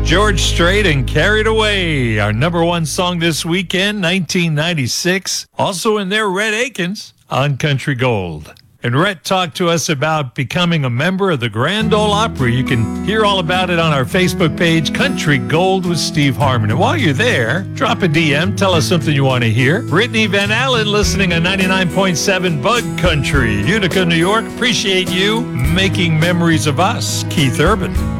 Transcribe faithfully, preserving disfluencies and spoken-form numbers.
George Strait and Carried Away, our number one song this weekend, nineteen ninety-six. Also in there, Rhett Akins on Country Gold. And Rhett talked to us about becoming a member of the Grand Ole Opry. You can hear all about it on our Facebook page, Country Gold with Steve Harmon. And while you're there, drop a D M, tell us something you want to hear. Brittany Van Allen listening on ninety-nine point seven Bug Country, Utica, New York. Appreciate you making memories of us. Keith Urban.